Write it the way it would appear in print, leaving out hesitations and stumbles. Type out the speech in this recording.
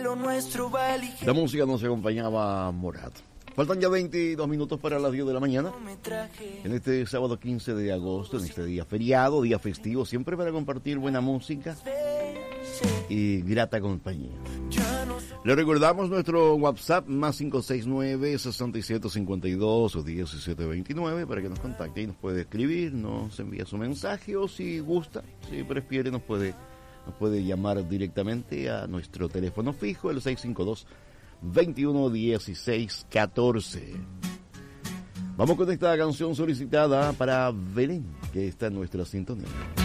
lo nuestro va a elegir. La música nos acompañaba a Morat. Faltan ya 22 minutos para las 10 de la mañana. En este sábado 15 de agosto, en este día feriado, día festivo, siempre para compartir buena música y grata compañía. Le recordamos nuestro WhatsApp más 569-6752-1729 para que nos contacte y nos puede escribir, nos envía su mensaje o si gusta, si prefiere, nos puede llamar directamente a nuestro teléfono fijo, el 652-2116-14. Vamos con esta canción solicitada para Belén, que está en nuestra sintonía.